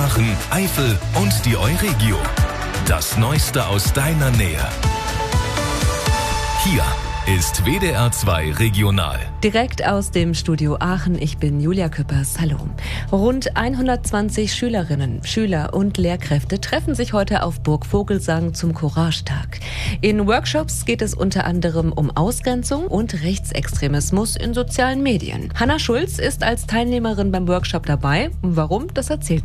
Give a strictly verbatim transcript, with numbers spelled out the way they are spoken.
Aachen, Eifel und die Euregio. Das Neueste aus deiner Nähe. Hier ist W D R zwei Regional. Direkt aus dem Studio Aachen, ich bin Julia Küppers. Hallo. Rund hundertzwanzig Schülerinnen, Schüler und Lehrkräfte treffen sich heute auf Burg Vogelsang zum Courage-Tag. In Workshops geht es unter anderem um Ausgrenzung und Rechtsextremismus in sozialen Medien. Hanna Schulz ist als Teilnehmerin beim Workshop dabei. Warum? Das erzählt